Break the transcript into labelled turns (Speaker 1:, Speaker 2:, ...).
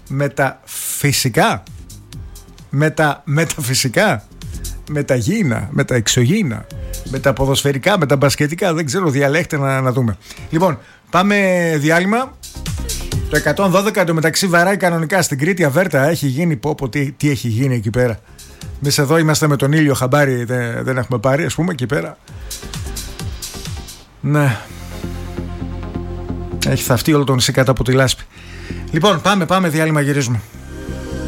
Speaker 1: μεταφυσικά, μεταφυσικά, με τα γήινα, με τα εξωγήινα, με τα ποδοσφαιρικά, με τα μπασκετικά, δεν ξέρω, διαλέχτε να δούμε. Λοιπόν, πάμε διάλειμμα. Το 112 εντωμεταξύ βαράει κανονικά στην Κρήτη Αβέρτα. Έχει γίνει, τι έχει γίνει εκεί πέρα. Εμείς εδώ είμαστε με τον ήλιο, χαμπάρι δεν έχουμε πάρει, ας πούμε, εκεί πέρα. Ναι. Έχει θαυτεί όλο το νησί κάτω από τη λάσπη. Λοιπόν, πάμε διάλειμμα, γυρίζουμε.